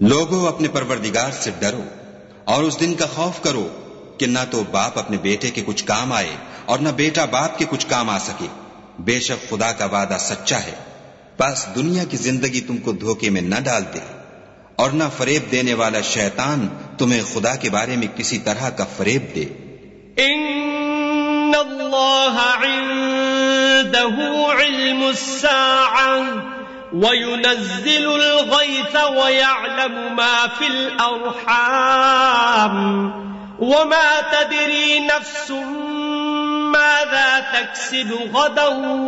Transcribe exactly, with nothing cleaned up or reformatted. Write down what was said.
लोगों, अपने परवरदिगार से डरो और उस दिन का खौफ करो कि ना तो बाप अपने बेटे के कुछ काम आए और न बेटा बाप के कुछ काम आ सके। बेशक खुदा का वादा सच्चा है। बस दुनिया की जिंदगी तुमको धोखे में न डाल दे और न फरेब देने वाला शैतान तुम्हें खुदा के बारे में किसी तरह का फरेब दे। इन्नल्लाह इंदहु इल्मुस्साअह व युनज़्ज़िलुल गैथ व यअलमु मा फिल अर्हाम व मा तदरी नफ्सुम माज़ा तक्सिबु गदन